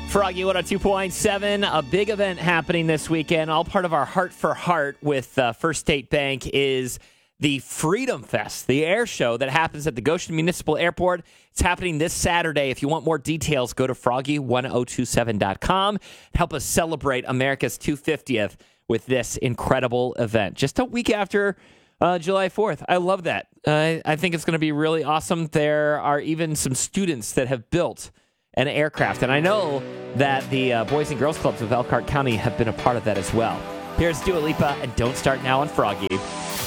Froggy 102.7, a big event happening this weekend, all part of our Heart for Heart with First State Bank is the Freedom Fest, the air show that happens at the Goshen Municipal Airport. It's happening this Saturday. If you want more details, go to froggy1027.com. Help us celebrate America's 250th with this incredible event. Just a week after July 4th. I love that. I think it's going to be really awesome. There are even some students that have built an aircraft. And I know that the Boys and Girls Clubs of Elkhart County have been a part of that as well. Here's Dua Lipa and Don't Start Now on Froggy.